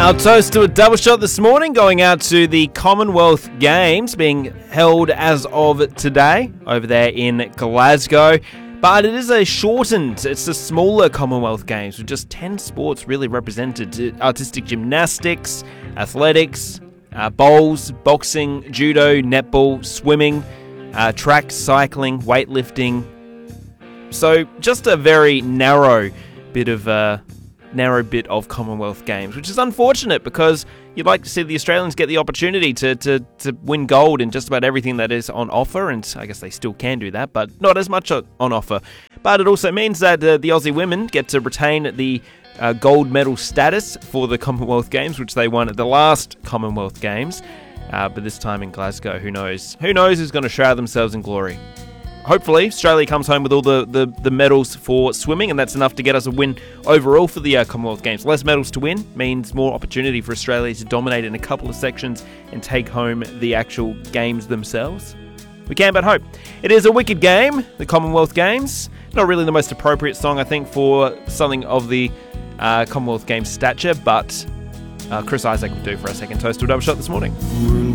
Our toast to a double shot this morning going out to the Commonwealth Games being held as of today over there in Glasgow. But it is it's a smaller Commonwealth Games with just 10 sports really represented. Artistic gymnastics, athletics, bowls, boxing, judo, netball, swimming, track, cycling, weightlifting. So just a very narrow bit of Commonwealth Games, which is unfortunate because you'd like to see the Australians get the opportunity to win gold in just about everything that is on offer, and I guess they still can do that, but not as much on offer. But it also means that the Aussie women get to retain the gold medal status for the Commonwealth Games, which they won at the last Commonwealth Games, but this time in Glasgow. Who knows? Who knows who's going to shroud themselves in glory? Hopefully, Australia comes home with all the medals for swimming, and that's enough to get us a win overall for the Commonwealth Games. Less medals to win means more opportunity for Australia to dominate in a couple of sections and take home the actual games themselves. We can but hope. It is a wicked game, the Commonwealth Games. Not really the most appropriate song, I think, for something of the Commonwealth Games stature, but Chris Isaak will do for our second toast to a double shot this morning.